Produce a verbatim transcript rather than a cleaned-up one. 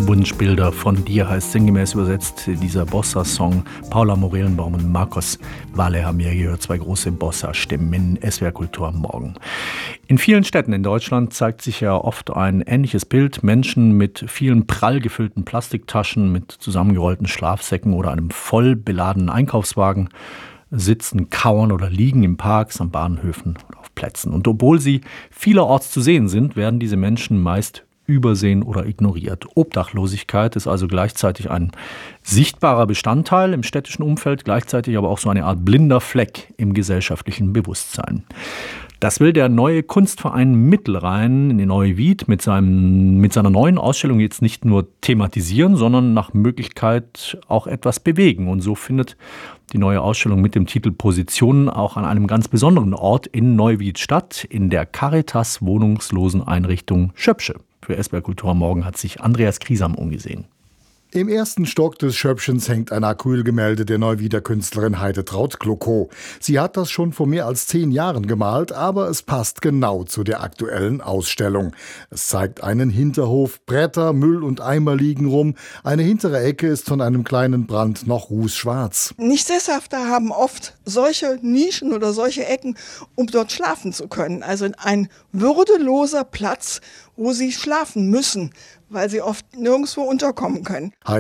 Wunschbilder von dir heißt sinngemäß übersetzt dieser Bossa-Song. Paula Morelenbaum und Marcos Valle haben hier gehört, zwei große Bossa-Stimmen in S W R Kultur am Morgen. In vielen Städten in Deutschland zeigt sich ja oft ein ähnliches Bild. Menschen mit vielen prall gefüllten Plastiktaschen, mit zusammengerollten Schlafsäcken oder einem voll beladenen Einkaufswagen sitzen, kauern oder liegen in Parks, an Bahnhöfen oder auf Plätzen. Und obwohl sie vielerorts zu sehen sind, werden diese Menschen meist übersehen oder ignoriert. Obdachlosigkeit ist also gleichzeitig ein sichtbarer Bestandteil im städtischen Umfeld, gleichzeitig aber auch so eine Art blinder Fleck im gesellschaftlichen Bewusstsein. Das will der neue Kunstverein Mittelrhein in Neuwied mit, seinem, mit seiner neuen Ausstellung jetzt nicht nur thematisieren, sondern nach Möglichkeit auch etwas bewegen. Und so findet die neue Ausstellung mit dem Titel Positionen auch an einem ganz besonderen Ort in Neuwied statt, in der Caritas Wohnungsloseneinrichtung Schöpsche. Für S W R Kultur am Morgen hat sich Andreas Kriesam umgesehen. Im ersten Stock des Schöpfchens hängt ein Acrylgemälde der Neuwieder Künstlerin Heidetraut Glockow. Sie hat das schon vor mehr als zehn Jahren gemalt, aber es passt genau zu der aktuellen Ausstellung. Es zeigt einen Hinterhof, Bretter, Müll und Eimer liegen rum. Eine hintere Ecke ist von einem kleinen Brand noch rußschwarz. Nicht-Sesshafte haben oft solche Nischen oder solche Ecken, um dort schlafen zu können. Also ein würdeloser Platz, wo sie schlafen müssen, weil sie oft nirgendwo unterkommen können.